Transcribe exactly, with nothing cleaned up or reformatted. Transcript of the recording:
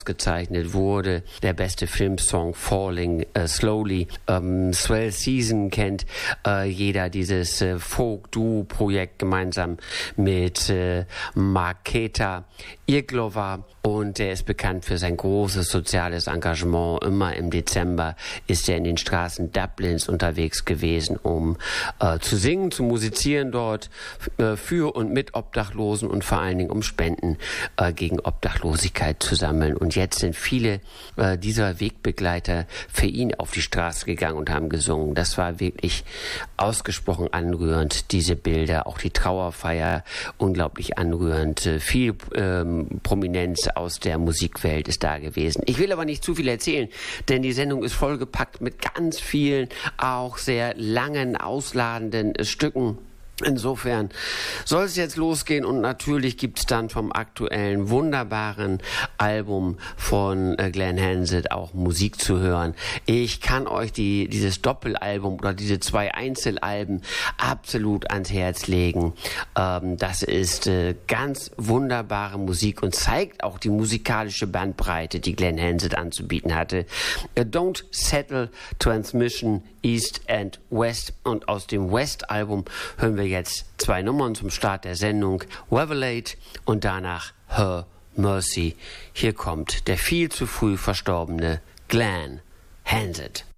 gezeichnet wurde. Der beste Filmsong Falling uh, Slowly. Ähm, Swell Season kennt äh, jeder, dieses äh, Folk-Duo-Projekt gemeinsam mit äh, Marketa Irglova, und er ist bekannt für sein großes soziales Engagement. Immer im Dezember ist er in den Straßen Dublins unterwegs gewesen, um äh, zu singen, zu musizieren dort äh, für und mit Obdachlosen und vor allen Dingen um Spenden äh, gegen Obdachlosigkeit zu sammeln. Und jetzt sind viele äh, dieser Wegbegleiter für ihn auf die Straße gegangen und haben gesungen. Das war wirklich ausgesprochen anrührend, diese Bilder, auch die Trauerfeier, unglaublich anrührend. Äh, viel ähm, Prominenz aus der Musikwelt ist da gewesen. Ich will aber nicht zu viel erzählen, denn die Sendung ist vollgepackt mit ganz vielen, auch sehr langen, ausladenden äh, Stücken. Insofern soll es jetzt losgehen, und natürlich gibt es dann vom aktuellen wunderbaren Album von äh, Glen Hansard auch Musik zu hören. Ich kann euch die, dieses Doppelalbum oder diese zwei Einzelalben absolut ans Herz legen. Ähm, das ist äh, ganz wunderbare Musik und zeigt auch die musikalische Bandbreite, die Glen Hansard anzubieten hatte. Äh, Don't Settle, Transmission East and West, und aus dem West-Album hören wir jetzt zwei Nummern zum Start der Sendung, Revelate und danach Her Mercy. Hier kommt der viel zu früh verstorbene Glen Hansard.